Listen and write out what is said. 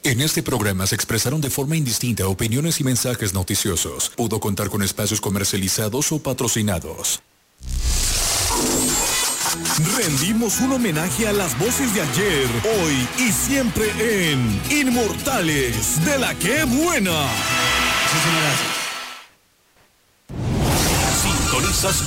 En este programa se expresaron de forma indistinta opiniones y mensajes noticiosos. Pudo contar con espacios comercializados o patrocinados. Rendimos un homenaje a las voces de ayer, hoy y siempre en Inmortales de la ¡Qué Buena! Sintonizas